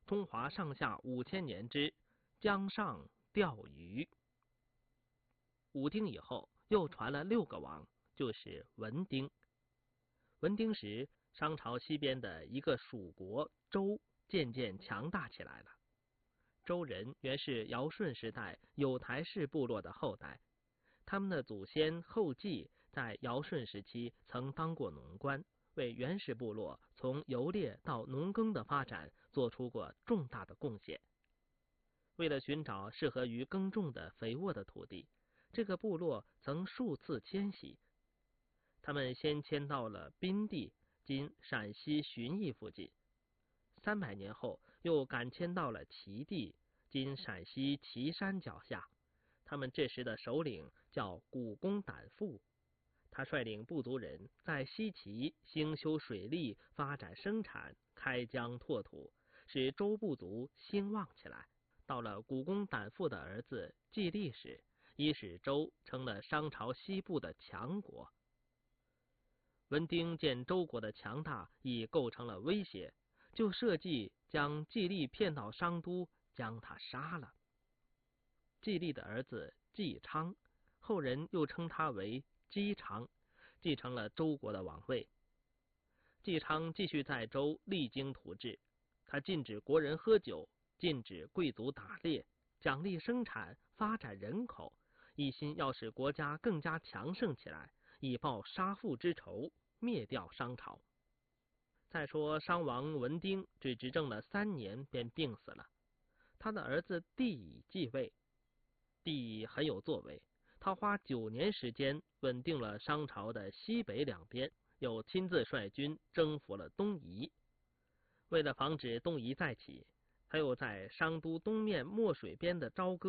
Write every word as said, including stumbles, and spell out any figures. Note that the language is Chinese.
中华上下五千年之江上钓鱼。武丁以后，又传了六个王，就是文丁。文丁时，商朝西边的一个蜀国周渐渐强大起来了。周人原是尧舜时代有台氏部落的后代，他们的祖先后稷在尧舜时期曾当过农官，为原始部落从游猎到农耕的发展做出过重大的贡献。为了寻找适合于耕种的肥沃的土地，这个部落曾数次迁徙。他们先迁到了宾地，今陕西旬邑附近。三百年后，又赶迁到了齐地，今陕西岐山脚下。他们这时的首领叫古公胆父，他率领部族人在西岐兴修水利，发展生产，开疆拓土，使周部族兴旺起来。到了古公胆父的儿子季历时，已使周成了商朝西部的强国。文丁见周国的强大已构成了威胁，就设计将季历骗到商都，将他杀了。季历的儿子季昌，后人又称他为姬昌，继承了周国的王位。季昌继续在周励精图治，他禁止国人喝酒，禁止贵族打猎，奖励生产，发展人口，一心要使国家更加强盛起来，以报杀父之仇，灭掉商朝。再说商王文丁只执政了三年便病死了，他的儿子帝乙继位。帝乙很有作为，他花九年时间稳定了商朝的西北两边，又亲自率军征服了东夷。为了防止东夷再起，他又在商都东面墨水边的朝歌